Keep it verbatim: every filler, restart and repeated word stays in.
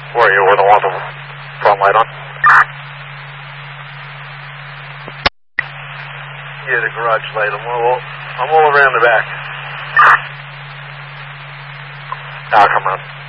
Where are you? Where the one with the front light on? Yeah, the garage light. I'm all, I'm all around the back. Ah, come on.